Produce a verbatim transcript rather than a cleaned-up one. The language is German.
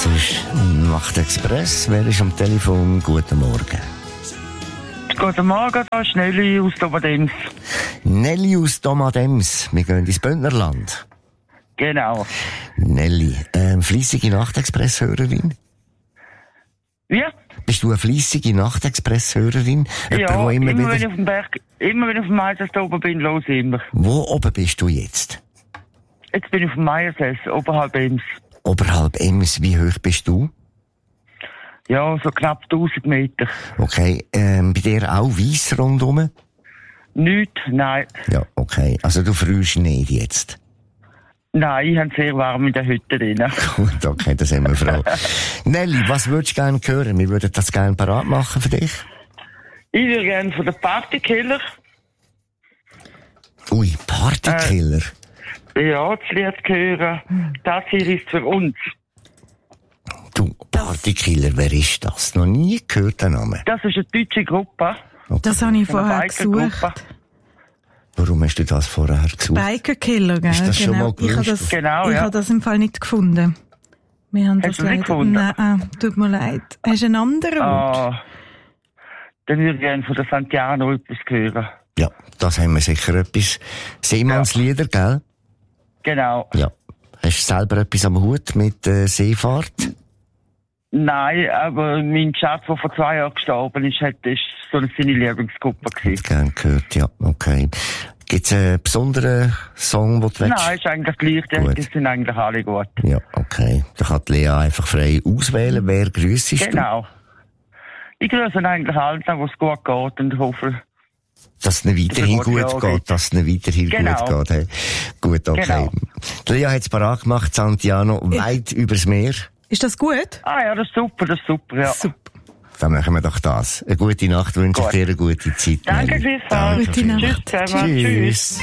Das ist Nachtexpress. Wer ist am Telefon? Guten Morgen. Guten Morgen, da ist Nelly aus Domadems. Nelly aus Domadems. Wir gehen ins Bündnerland. Genau. Nelly, ähm, fleissige Nachtexpress-Hörerin? Ja? Bist du eine fleissige Nachtexpress-Hörerin? Ja, Jemand, immer, immer wieder... wenn ich auf dem Berg, immer wenn ich auf dem Meiersess oben bin, los immer. Wo oben bist du jetzt? Jetzt bin ich auf dem Meiersess, oberhalb Ems. Oberhalb Ems, wie hoch bist du? Ja, so knapp tausend Meter. Okay, ähm, bei dir auch weiss rundum? Nicht, nein. Ja, okay. Also du frierst nicht jetzt? Nein, ich habe sehr warm in der Hütte drin. Gut, okay, da sind wir froh. Nelly, was würdest du gerne hören? Wir würden das gerne parat machen für dich. Ich würde gerne von den Partykiller. Ui, Partykiller. Äh, ja, das Lied hören. Das hier ist für uns. Du, Partykiller, wer ist das? Noch nie gehört, den Namen. Das ist eine deutsche Gruppe. Okay. Das habe ich Eine vorher Bikergruppe. gesucht. Warum hast du das vorher gesucht? Bikerkiller, gell? Ist das schon genau. mal Ich habe gewusst? das, Genau, ich ja. habe das im Fall nicht gefunden. Wir haben Hast das du nicht leider... gefunden? Nein, tut mir leid. Hast du einen anderen Ort? Ah, dann würde ich gerne von der Santiano etwas hören. Ja, das haben wir sicher etwas. Seemannslieder, gell? Genau. Ja. Hast du selber etwas am Hut mit äh, Seefahrt? Nein, aber mein Schatz, der vor zwei Jahren gestorben ist, hat, ist so eine seine Lieblingsgruppe gewesen. Hätte gern gehört, ja, okay. Gibt's einen besonderen Song, den du willst? Nein, ist eigentlich gleich, die, Gut. die sind eigentlich alle gut. Ja, okay. Da kann die Lea einfach frei auswählen, wer grüssest du? Genau. Ich grüße eigentlich allen, wo es gut geht und hoffe, Dass es ihnen weiterhin Dass es gut gut geht, geht. dass es ihnen weiterhin Genau. gut geht. Hey. Gut, okay. Genau. Die Lea hat es parat gemacht, Santiano, weit übers Meer. Ist das gut? ah ja, das ist super, das ist super, ja. Super. Dann machen wir doch das. Eine gute Nacht, wünsche ich Gut. dir eine gute Zeit. Danke, Nelly. gleichfalls. Gute Nacht. Tschüss zusammen. Tschüss.